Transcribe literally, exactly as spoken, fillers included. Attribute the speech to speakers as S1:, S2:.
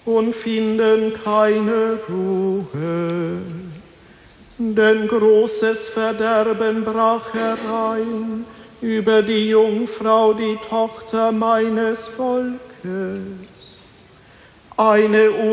S1: und finden keine Ruhe. Denn großes Verderben brach herein über die Jungfrau, die Tochter meines Volkes. Eine